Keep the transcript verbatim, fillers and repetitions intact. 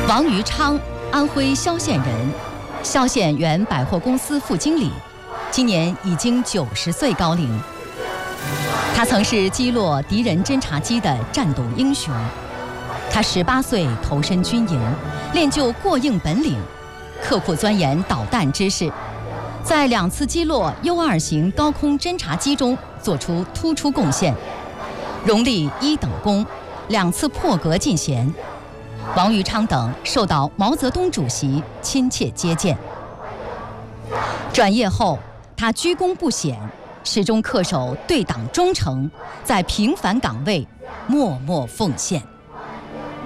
王于昌，安徽萧县人，萧县原百货公司副经理，今年已经九十岁高龄。他曾是击落敌人侦察机的战斗英雄。他十八岁投身军营，练就过硬本领，刻苦钻研导弹知识，在两次击落 U 二型高空侦察机中做出突出贡献，荣立一等功，两次破格进衔。王于昌等受到毛泽东主席亲切接见。转业后，他居功不显，始终恪守对党忠诚，在平凡岗位默默奉献。